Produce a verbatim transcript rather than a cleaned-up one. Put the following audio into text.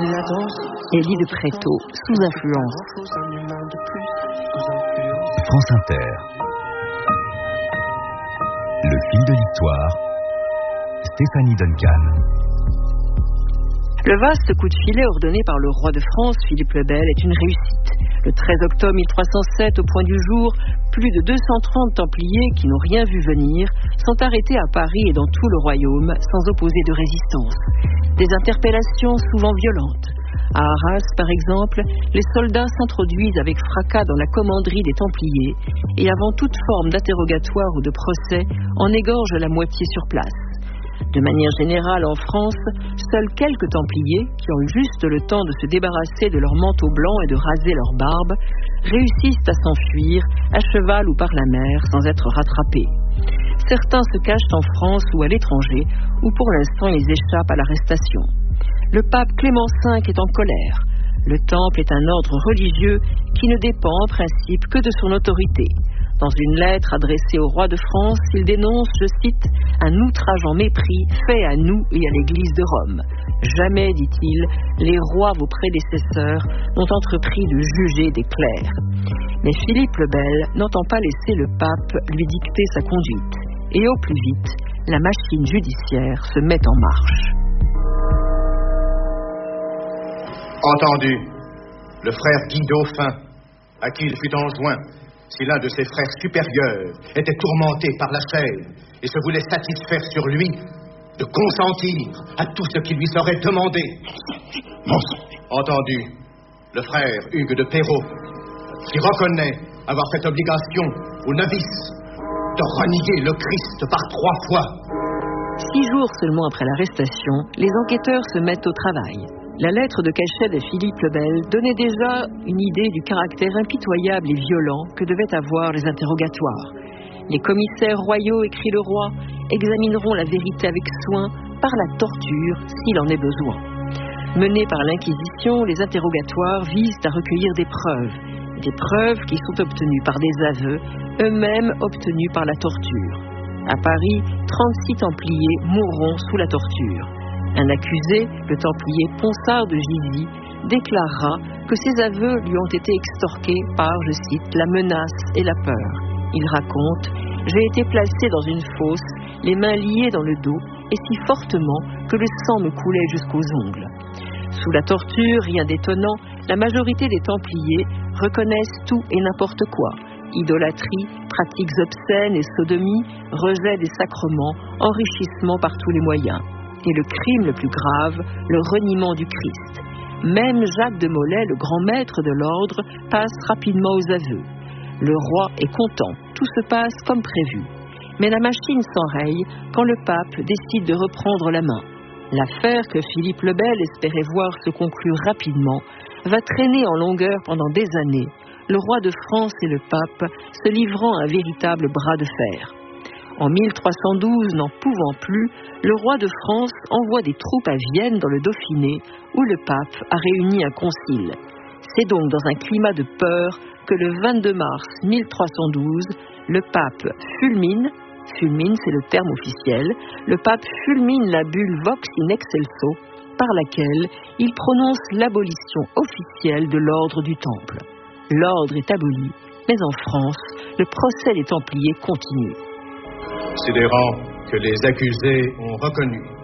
Élie de Préto, sous influence. France Inter. Le fil de l'histoire. Stéphanie Duncan. Le vaste coup de filet ordonné par le roi de France, Philippe le Bel, est une réussite. Le treize octobre mille trois cent sept, au point du jour, plus de deux cent trente Templiers qui n'ont rien vu venir sont arrêtés à Paris et dans tout le royaume sans opposer de résistance. Des interpellations souvent violentes. À Arras, par exemple, les soldats s'introduisent avec fracas dans la commanderie des Templiers et avant toute forme d'interrogatoire ou de procès, en égorgent la moitié sur place. De manière générale, en France, seuls quelques Templiers, qui ont eu juste le temps de se débarrasser de leur manteau blanc et de raser leur barbe, réussissent à s'enfuir, à cheval ou par la mer, sans être rattrapés. Certains se cachent en France ou à l'étranger, où pour l'instant ils échappent à l'arrestation. Le pape Clément cinq est en colère. Le temple est un ordre religieux qui ne dépend en principe que de son autorité. Dans une lettre adressée au roi de France, il dénonce, je cite, « un outrage en mépris fait à nous et à l'Église de Rome. Jamais, dit-il, les rois, vos prédécesseurs, n'ont entrepris de juger des clercs. » Mais Philippe le Bel n'entend pas laisser le pape lui dicter sa conduite. Et au plus vite, la machine judiciaire se met en marche. Entendu, le frère Guy Dauphin, à qui il fut enjoint, si l'un de ses frères supérieurs était tourmenté par la chair et se voulait satisfaire sur lui, de consentir à tout ce qui lui serait demandé. Entendu, le frère Hugues de Perrault, qui reconnaît avoir fait obligation aux novices de renier le Christ par trois fois. Six jours seulement après l'arrestation, les enquêteurs se mettent au travail. La lettre de cachet de Philippe le Bel donnait déjà une idée du caractère impitoyable et violent que devaient avoir les interrogatoires. Les commissaires royaux, écrit le roi, examineront la vérité avec soin par la torture s'il en est besoin. Menés par l'Inquisition, les interrogatoires visent à recueillir des preuves. Des preuves qui sont obtenues par des aveux, eux-mêmes obtenus par la torture. À Paris, trente-six Templiers mourront sous la torture. Un accusé, le Templier Ponsard de Gizy, déclarera que ses aveux lui ont été extorqués par, je cite, la menace et la peur. Il raconte « J'ai été placé dans une fosse, les mains liées dans le dos, et si fortement que le sang me coulait jusqu'aux ongles. » Sous la torture, rien d'étonnant, la majorité des Templiers reconnaissent tout et n'importe quoi. Idolâtrie, pratiques obscènes et sodomie, rejet des sacrements, enrichissement par tous les moyens. Et le crime le plus grave, le reniement du Christ. Même Jacques de Molay, le grand maître de l'ordre, passe rapidement aux aveux. Le roi est content, tout se passe comme prévu. Mais la machine s'enraye quand le pape décide de reprendre la main. L'affaire que Philippe le Bel espérait voir se conclure rapidement va traîner en longueur pendant des années, le roi de France et le pape se livrant à un véritable bras de fer. En mille trois cent douze, n'en pouvant plus, le roi de France envoie des troupes à Vienne dans le Dauphiné, où le pape a réuni un concile. C'est donc dans un climat de peur que le vingt-deux mars mille trois cent douze, le pape fulmine, fulmine c'est le terme officiel, le pape fulmine la bulle Vox in Excelso, par laquelle il prononce l'abolition officielle de l'ordre du Temple. L'ordre est aboli, mais en France, le procès des Templiers continue. Considérant que les accusés ont reconnu